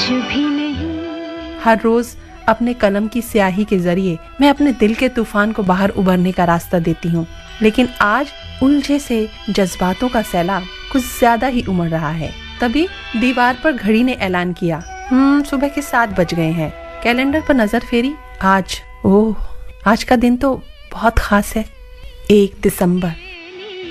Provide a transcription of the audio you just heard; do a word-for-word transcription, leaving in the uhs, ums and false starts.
कुछ भी नहीं। हर रोज अपने कलम की स्याही के जरिए मैं अपने दिल के तूफान को बाहर उभरने का रास्ता देती हूँ, लेकिन आज उलझे से जज्बातों का सैलाब कुछ ज्यादा ही उमड़ रहा है। तभी दीवार पर घड़ी ने ऐलान किया, हम्म सुबह के सात बज गए हैं। कैलेंडर पर नजर फेरी, आज ओह आज का दिन तो बहुत खास है, एक दिसंबर।